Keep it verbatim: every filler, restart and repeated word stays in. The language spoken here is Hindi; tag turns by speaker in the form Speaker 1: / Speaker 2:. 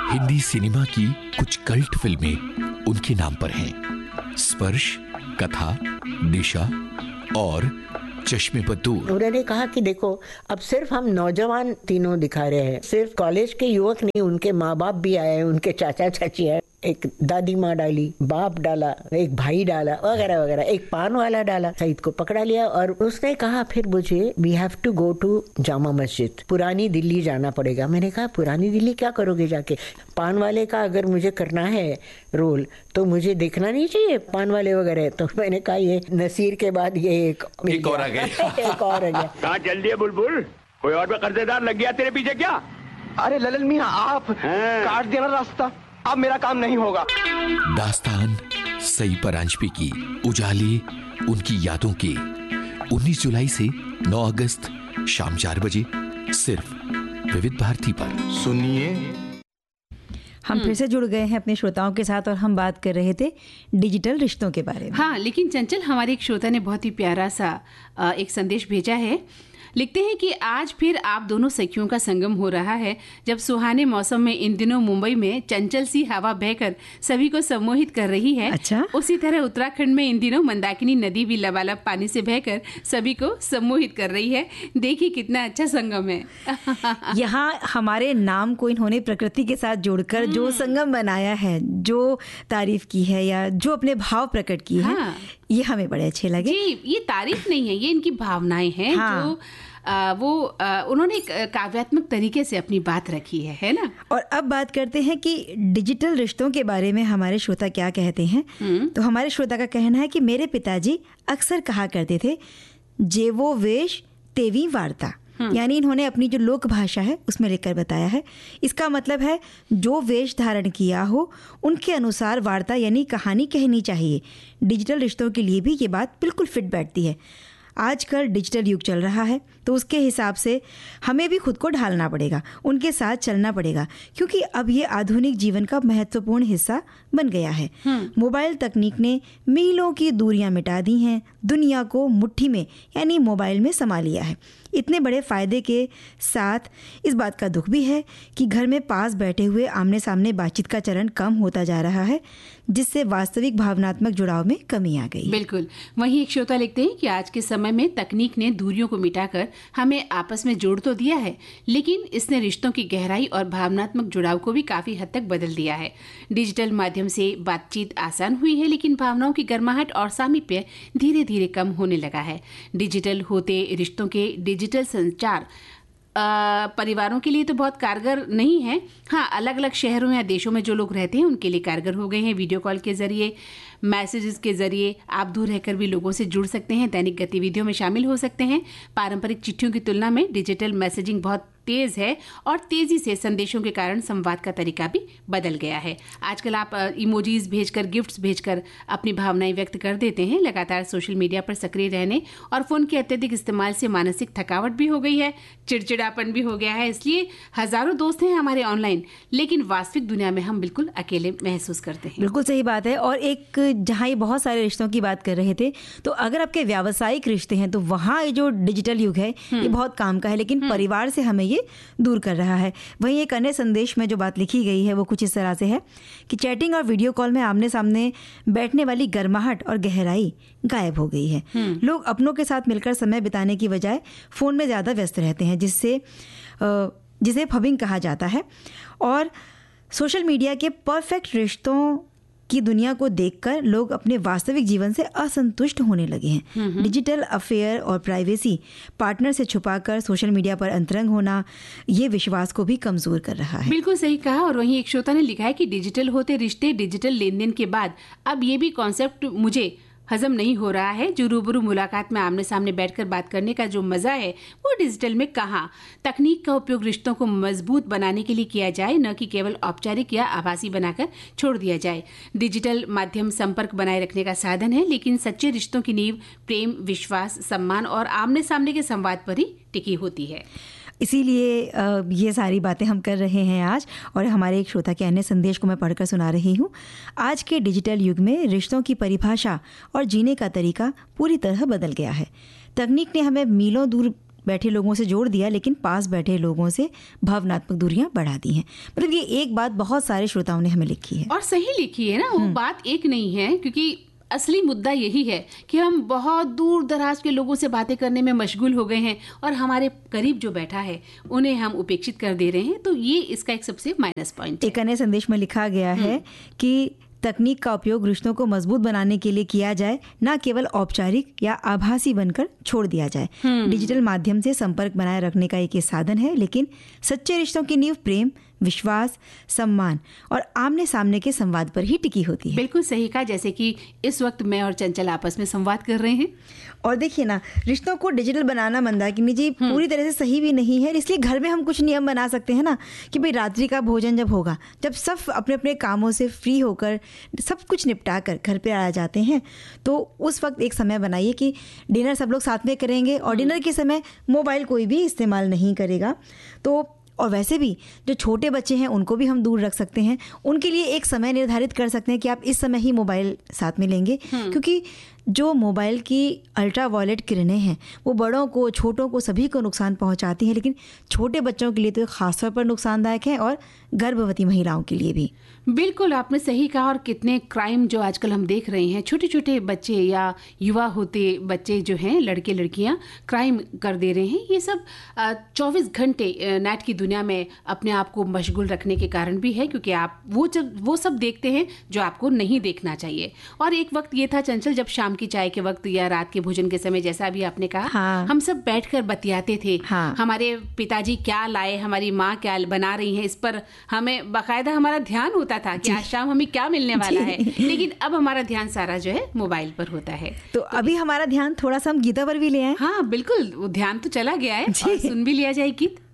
Speaker 1: हिंदी सिनेमा की कुछ कल्ट फिल्में उनके नाम पर हैं। स्पर्श, कथा, दिशा और चश्मे पर दूर।
Speaker 2: उन्होंने कहा कि देखो, अब सिर्फ हम नौजवान तीनों दिखा रहे हैं, सिर्फ कॉलेज के युवक नहीं, उनके माँ बाप भी आए, उनके चाचा चाची आए, एक दादी माँ डाली, बाप डाला, एक भाई डाला, वगैरह वगैरह, एक पान वाला डाला। सईद को पकड़ा लिया और उसने कहा फिर मुझे we have to go to Jama Masjid, पुरानी दिल्ली जाना पड़ेगा। मैंने कहा पुरानी दिल्ली क्या करोगे जाके? पान वाले का अगर मुझे करना है रोल तो मुझे देखना नहीं चाहिए पान वाले वगैरह। तो मैंने कहा ये नसीर के बाद ये एक
Speaker 3: एक और आ गया
Speaker 2: एक और आ गया।
Speaker 4: कहाँ चल दिए बुलबुल? कोई और भी कर्जेदार लग गया तेरे पीछे क्या?
Speaker 5: अरे ललन मियां, आप काट देना रास्ता, अब मेरा काम नहीं होगा।
Speaker 1: दास्तान सई परांजपे की उजाले उनकी यादों के उन्नीस जुलाई से नौ अगस्त शाम चार बजे सिर्फ विविध भारती पर।
Speaker 3: सुनिए,
Speaker 6: हम फिर से जुड़ गए हैं अपने श्रोताओं के साथ और हम बात कर रहे थे डिजिटल रिश्तों के बारे में।
Speaker 7: हाँ, लेकिन चंचल, हमारे एक श्रोता ने बहुत ही प्यारा सा एक संदेश भेजा है। लिखते हैं कि आज फिर आप दोनों सखियों का संगम हो रहा है, जब सुहाने मौसम में इन दिनों मुंबई में चंचल सी हवा बहकर सभी को सम्मोहित कर रही है।
Speaker 6: अच्छा?
Speaker 7: उसी तरह उत्तराखंड में इन दिनों मंदाकिनी नदी भी लबालब पानी से बहकर सभी को सम्मोहित कर रही है। देखिए कितना अच्छा संगम है।
Speaker 6: यहाँ हमारे नाम को इन्होंने प्रकृति के साथ जोड़कर जो संगम बनाया है, जो तारीफ की है या जो अपने भाव प्रकट किए हैं,
Speaker 7: हाँ।
Speaker 6: ये हमें बड़े अच्छे लगे।
Speaker 7: जी, ये तारीफ नहीं है, ये इनकी भावनाएं हैं। हाँ। जो आ, वो आ, उन्होंने एक काव्यात्मक तरीके से अपनी बात रखी है, है ना।
Speaker 6: और अब बात करते हैं कि डिजिटल रिश्तों के बारे में हमारे श्रोता क्या कहते हैं। तो हमारे श्रोता का कहना है कि मेरे पिताजी अक्सर कहा करते थे, जेवो वेश तेवी वार्ता, यानी इन्होंने अपनी जो लोक भाषा है उसमें लिखकर बताया है। इसका मतलब है जो वेश धारण किया हो उनके अनुसार वार्ता यानी कहानी कहनी चाहिए। डिजिटल रिश्तों के लिए भी ये बात बिल्कुल फिट बैठती है। आजकल डिजिटल युग चल रहा है तो उसके हिसाब से हमें भी खुद को ढालना पड़ेगा, उनके साथ चलना पड़ेगा, क्योंकि अब ये आधुनिक जीवन का महत्वपूर्ण हिस्सा बन गया है। मोबाइल तकनीक ने मीलों की दूरियां मिटा दी हैं, दुनिया को मुट्ठी में यानी मोबाइल में समा लिया है। इतने बड़े फायदे के साथ इस बात का दुख भी है कि घर में पास बैठे हुए आमने सामने बातचीत का चरण कम होता जा रहा है, जिससे वास्तविक भावनात्मक जुड़ाव में कमी आ गई।
Speaker 7: बिल्कुल। वहीं एक श्रोता लिखते हैं कि आज के समय में तकनीक ने दूरियों को मिटाकर हमें आपस में जोड़ तो दिया है, लेकिन इसने रिश्तों की गहराई और भावनात्मक जुड़ाव को भी काफी हद तक बदल दिया है। डिजिटल माध्यम से बातचीत आसान हुई है, लेकिन भावनाओं की गर्माहट और सामीप्य धीरे धीरे कम होने लगा है। डिजिटल होते रिश्तों के डिजिटल संचार आ, परिवारों के लिए तो बहुत कारगर नहीं है। हाँ, अलग अलग शहरों या देशों में जो लोग रहते हैं उनके लिए कारगर हो गए हैं। वीडियो कॉल के जरिए, मैसेजेस के जरिए आप दूर रहकर भी लोगों से जुड़ सकते हैं, दैनिक गतिविधियों में शामिल हो सकते हैं। पारंपरिक चिट्ठियों की तुलना में डिजिटल मैसेजिंग बहुत तेज है और तेजी से संदेशों के कारण संवाद का तरीका भी बदल गया है। आजकल आप इमोजीज भेजकर, गिफ्ट्स भेजकर अपनी भावनाएं व्यक्त कर देते हैं। लगातार सोशल मीडिया पर सक्रिय रहने और फोन के अत्यधिक इस्तेमाल से मानसिक थकावट भी हो गई है, चिड़चिड़ापन भी हो गया है। इसलिए हजारों दोस्त हैं हमारे ऑनलाइन, लेकिन वास्तविक दुनिया में हम बिल्कुल अकेले महसूस करते हैं।
Speaker 6: बिल्कुल सही बात है। और एक जहाँ ये बहुत सारे रिश्तों की बात कर रहे थे, तो अगर आपके व्यावसायिक रिश्ते हैं तो वहाँ जो डिजिटल युग है ये बहुत काम का है, लेकिन परिवार से हमें ये दूर कर रहा है। वहीं एक अन्य संदेश में जो बात लिखी गई है वो कुछ इस तरह से है कि चैटिंग और वीडियो कॉल में आमने सामने बैठने वाली गर्माहट और गहराई गायब हो गई है। लोग अपनों के साथ मिलकर समय बिताने की बजाय फोन में ज़्यादा व्यस्त रहते हैं, जिससे जिसे फबिंग कहा जाता है। और सोशल मीडिया के परफेक्ट रिश्तों की दुनिया को देखकर लोग अपने वास्तविक जीवन से असंतुष्ट होने लगे हैं। डिजिटल अफेयर और प्राइवेसी पार्टनर से छुपाकर सोशल मीडिया पर अंतरंग होना ये विश्वास को भी कमजोर कर रहा है।
Speaker 7: बिल्कुल सही कहा। और वहीं एक श्रोता ने लिखा है कि डिजिटल होते रिश्ते, डिजिटल लेन देन के बाद अब ये भी कॉन्सेप्ट मुझे हजम नहीं हो रहा है। जो रूबरू मुलाकात में आमने सामने बैठकर बात करने का जो मजा है वो डिजिटल में कहाँ। तकनीक का उपयोग रिश्तों को मजबूत बनाने के लिए किया जाए, न कि केवल औपचारिक या आभासी बनाकर छोड़ दिया जाए। डिजिटल माध्यम संपर्क बनाए रखने का साधन है, लेकिन सच्चे रिश्तों की नींव प्रेम, विश्वास, सम्मान और आमने सामने के संवाद पर ही टिकी होती है।
Speaker 6: इसीलिए ये सारी बातें हम कर रहे हैं आज। और हमारे एक श्रोता के अन्य संदेश को मैं पढ़कर सुना रही हूँ। आज के डिजिटल युग में रिश्तों की परिभाषा और जीने का तरीका पूरी तरह बदल गया है। तकनीक ने हमें मीलों दूर बैठे लोगों से जोड़ दिया, लेकिन पास बैठे लोगों से भावनात्मक दूरियां बढ़ा दी हैं। मतलब ये एक बात बहुत सारे श्रोताओं ने हमें लिखी है,
Speaker 7: और सही लिखी है ना। वो बात एक नहीं है, क्योंकि असली मुद्दा यही है कि हम बहुत दूर दराज के लोगों से बातें करने में मशगूल हो गए हैं और हमारे करीब जो बैठा है उन्हें हम उपेक्षित कर दे रहे हैं। तो ये इसका एक सबसे माइनस पॉइंट है।
Speaker 6: एक अन्य संदेश में लिखा गया है कि तकनीक का उपयोग रिश्तों को मजबूत बनाने के लिए किया जाए, ना केवल औपचारिक या आभासी बनकर छोड़ दिया जाए। डिजिटल माध्यम से संपर्क बनाए रखने का एक साधन है, लेकिन सच्चे रिश्तों की नींव प्रेम, विश्वास, सम्मान और आमने सामने के संवाद पर ही टिकी होती है।
Speaker 7: बिल्कुल सही कहा, जैसे कि इस वक्त मैं और चंचल आपस में संवाद कर रहे हैं।
Speaker 6: और देखिए ना, रिश्तों को डिजिटल बनाना मंदाकिनी जी पूरी तरह से सही भी नहीं है, इसलिए घर में हम कुछ नियम बना सकते हैं ना कि भाई रात्रि का भोजन जब होगा, जब सब अपने अपने कामों से फ्री होकर सब कुछ निपटा कर घर पे आ जाते हैं, तो उस वक्त एक समय बनाइए कि डिनर सब लोग साथ में करेंगे और डिनर के समय मोबाइल कोई भी इस्तेमाल नहीं करेगा। तो और वैसे भी जो छोटे बच्चे हैं उनको भी हम दूर रख सकते हैं, उनके लिए एक समय निर्धारित कर सकते हैं कि आप इस समय ही मोबाइल साथ में लेंगे, क्योंकि जो मोबाइल की अल्ट्रा वायलेट किरणें हैं वो बड़ों को, छोटों को, सभी को नुकसान पहुंचाती हैं, लेकिन छोटे बच्चों के लिए तो खास तौर पर नुकसानदायक है और गर्भवती महिलाओं के लिए भी।
Speaker 7: बिल्कुल आपने सही कहा। और कितने क्राइम जो आजकल हम देख रहे हैं, छोटे छोटे बच्चे या युवा होते बच्चे जो हैं, लड़के लड़कियां क्राइम कर दे रहे हैं। ये सब चौबीस घंटे नेट की दुनिया में अपने आप को मशगूल रखने के कारण भी है, क्योंकि आप वो जब वो सब देखते हैं जो आपको नहीं देखना चाहिए। और एक वक्त ये था चंचल, जब शाम की चाय के वक्त या रात के भोजन के समय, जैसा अभी आपने कहा,
Speaker 6: हाँ।
Speaker 7: हम सब बैठकर बतियाते थे।
Speaker 6: हाँ।
Speaker 7: हमारे पिताजी क्या लाए, हमारी माँ क्या बना रही है, इस पर हमें बाकायदा हमारा ध्यान होता था कि आज शाम हमें क्या मिलने वाला है। लेकिन अब हमारा ध्यान सारा जो है मोबाइल पर होता है।
Speaker 6: तो, तो अभी हमारा ध्यान थोड़ा सा हम गीता पर भी ले आए।
Speaker 7: हाँ बिल्कुल, वो ध्यान तो चला गया है और सुन भी लिया जाए गीत।